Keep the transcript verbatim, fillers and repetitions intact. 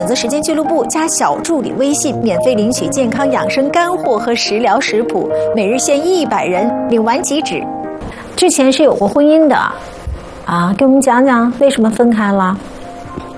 选择时间俱乐部加小助理微信，免费领取健康养生干货和食疗食谱，每日限一百人领完即止。之前是有过婚姻的，啊，给我们讲讲为什么分开了？